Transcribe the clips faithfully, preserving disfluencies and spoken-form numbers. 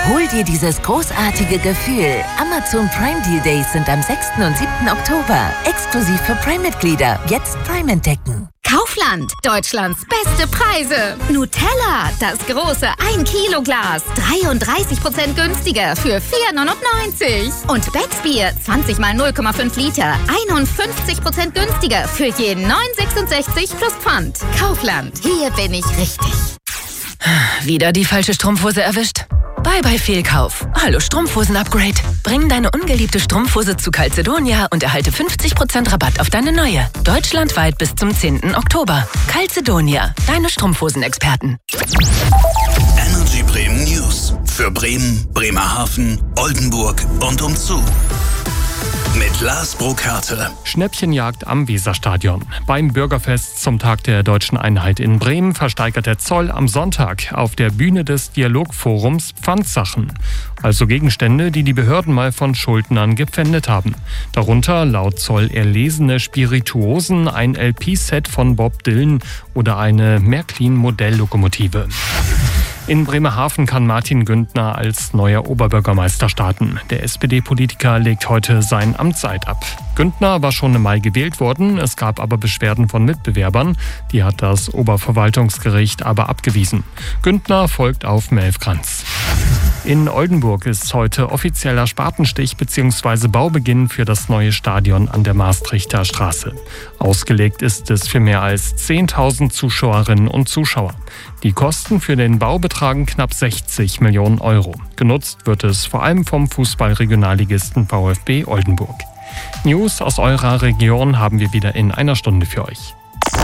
Hol dir dieses großartige Gefühl. Amazon Prime Deal Days sind am sechsten und siebten Oktober. Exklusiv für Prime-Mitglieder. Jetzt Prime entdecken. Kaufland, Deutschlands beste Preise. Nutella, das große ein Kilo Glas, dreiunddreißig Prozent günstiger für vier neunundneunzig. Und Becksbier, zwanzig mal null Komma fünf Liter, einundfünfzig Prozent günstiger für jeden neun sechsundsechzig plus Pfand. Kaufland, hier bin ich richtig. Wieder die falsche Strumpfhose erwischt? Bye bye Fehlkauf. Hallo Strumpfhosen-Upgrade. Bring deine ungeliebte Strumpfhose zu Calzedonia und erhalte fünfzig Prozent Rabatt auf deine neue. Deutschlandweit bis zum zehnten Oktober. Calzedonia, deine Strumpfhosen-Experten. Energy Bremen News. Für Bremen, Bremerhaven, Oldenburg und umzu. Mit Lars Burkhardt. Schnäppchenjagd am Weserstadion. Beim Bürgerfest zum Tag der Deutschen Einheit in Bremen versteigert der Zoll am Sonntag auf der Bühne des Dialogforums Pfandsachen. Also Gegenstände, die die Behörden mal von Schuldnern gepfändet haben. Darunter laut Zoll erlesene Spirituosen, ein L P-Set von Bob Dylan oder eine Märklin-Modelllokomotive. In Bremerhaven kann Martin Güntner als neuer Oberbürgermeister starten. Der S P D-Politiker legt heute sein Amtseid ab. Güntner war schon im Mai gewählt worden, es gab aber Beschwerden von Mitbewerbern. Die hat das Oberverwaltungsgericht aber abgewiesen. Güntner folgt auf Melf Kranz. In Oldenburg ist heute offizieller Spatenstich bzw. Baubeginn für das neue Stadion an der Maastrichter Straße. Ausgelegt ist es für mehr als zehntausend Zuschauerinnen und Zuschauer. Die Kosten für den Bau betragen knapp sechzig Millionen Euro. Genutzt wird es vor allem vom Fußball-Regionalligisten VfB Oldenburg. News aus eurer Region haben wir wieder in einer Stunde für euch.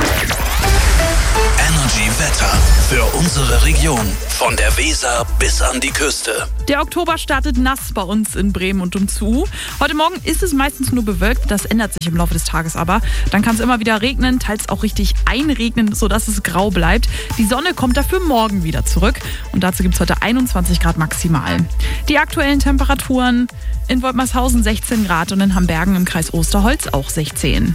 Energy Wetter für unsere Region. Von der Weser bis an die Küste. Der Oktober startet nass bei uns in Bremen und umzu. Heute Morgen ist es meistens nur bewölkt, das ändert sich im Laufe des Tages aber. Dann kann es immer wieder regnen, teils auch richtig einregnen, sodass es grau bleibt. Die Sonne kommt dafür morgen wieder zurück und dazu gibt es heute einundzwanzig Grad maximal. Die aktuellen Temperaturen: in Woltmershausen sechzehn Grad und in Hambergen im Kreis Osterholz auch sechzehn.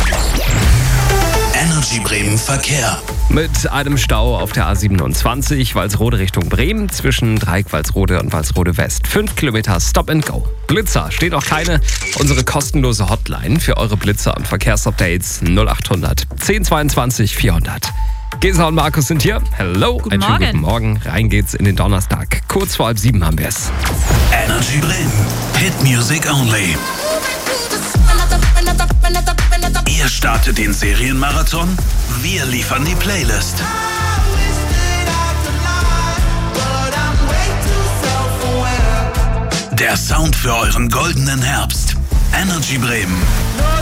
Energy Bremen Verkehr. Mit einem Stau auf der A siebenundzwanzig, Walsrode Richtung Bremen, zwischen Dreieck Walsrode und Walsrode West. Fünf Kilometer Stop and Go. Blitzer steht auch keine. Unsere kostenlose Hotline für eure Blitzer und Verkehrsupdates null achthundert zehn zweiundzwanzig vierhundert. Gesa und Markus sind hier. Hello, guten einen schönen Morgen. guten Morgen. Rein geht's in den Donnerstag. Kurz vor halb sieben haben wir es. Energy Bremen. Hit Music Only. Ihr startet den Serienmarathon, wir liefern die Playlist. Der Sound für euren goldenen Herbst. Energy Bremen.